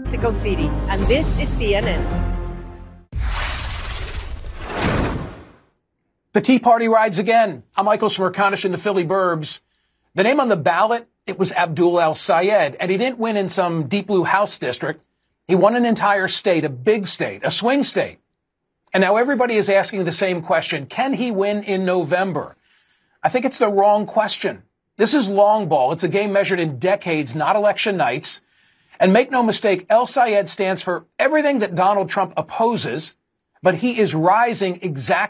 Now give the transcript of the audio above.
Mexico City. And this is CNN. The Tea Party rides again. I'm Michael Smerconish in the Philly Burbs. The name on the ballot, it was Abdul El-Sayed, and he didn't win in some deep blue House district. He won an entire state, a big state, a swing state. And now everybody is asking the same question. Can he win in November? I think it's the wrong question. This is long ball. It's a game measured in decades, not election nights. And make no mistake, El-Sayed stands for everything that Donald Trump opposes, but he is rising exactly